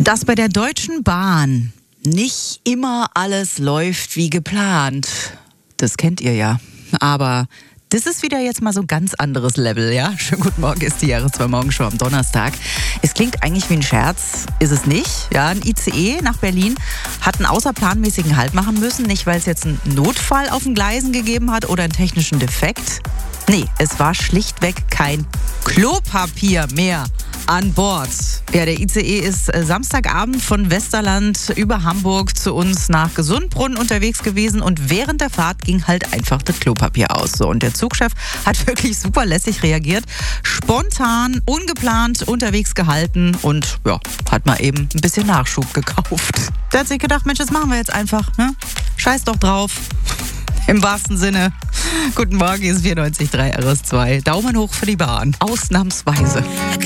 Dass bei der Deutschen Bahn nicht immer alles läuft wie geplant, das kennt ihr ja. Aber das ist wieder jetzt mal so ein ganz anderes Level, ja? Schönen guten Morgen, ist die RS2-Morgenshow am Donnerstag. Es klingt eigentlich wie ein Scherz, ist es nicht. Ja, ein ICE nach Berlin hat einen außerplanmäßigen Halt machen müssen. Nicht, weil es jetzt einen Notfall auf den Gleisen gegeben hat oder einen technischen Defekt. Nee, es war schlichtweg kein Klopapier mehr an Bord. Ja, der ICE ist Samstagabend von Westerland über Hamburg zu uns nach Gesundbrunnen unterwegs gewesen und während der Fahrt ging halt einfach das Klopapier aus. So, und der Zugchef hat wirklich super lässig reagiert, spontan, ungeplant unterwegs gehalten und ja, hat mal eben ein bisschen Nachschub gekauft. Der hat sich gedacht, Mensch, das machen wir jetzt einfach, ne? Scheiß doch drauf. Im wahrsten Sinne. Guten Morgen, hier ist 94.3 RS2. Daumen hoch für die Bahn. Ausnahmsweise.